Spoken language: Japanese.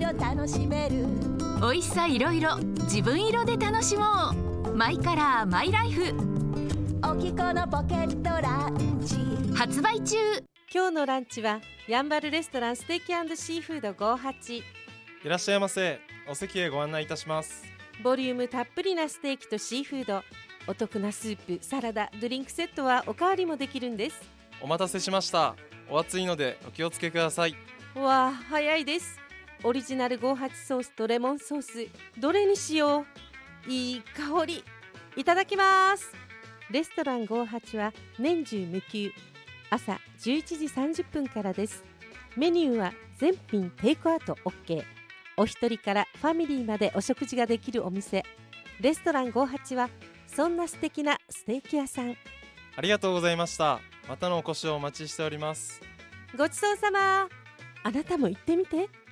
を楽しめる。 美味しさいろいろ自分色で楽しもう。マイカラーマイライフ、 おきこのポケットランチ発売中。 今日のランチはやんばるレストランステーキ&シーフード58。 いらっしゃいませ。お席へご案内いたします。 ボリュームたっぷりなステーキとシーフード、お得なスープ、サラダ、ドリンクセットはおかわりもできるんです。 お待たせしました。お熱いのでお気をつけください。 わあ、早いです。オリジナル58ソースとレモンソース、どれにしよう。いい香り。いただきます。レストラン58は年中無休、朝11時30分からです。メニューは全品テイクアウト OK。 お一人からファミリーまでお食事ができるお店。レストラン58はそんな素敵なステーキ屋さん。 ありがとうございました。またのお越しをお待ちしております。 ごちそうさま。あなたも行ってみて。